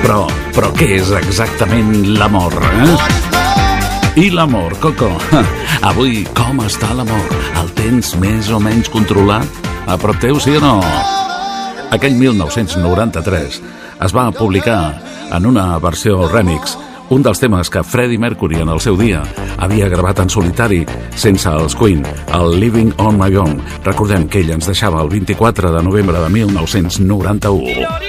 Però què és exactament l'amor, I l'amor, Coco? Avui, com està l'amor? El tens més o menys controlat? A prop teu, sí o no? Aquell 1993 es va publicar en una versió remix un dels temes que Freddie Mercury en el seu dia havia gravat en solitari sense els Queen, el Living on My Own. Recordem que ell ens deixava el 24 de novembre de 1991.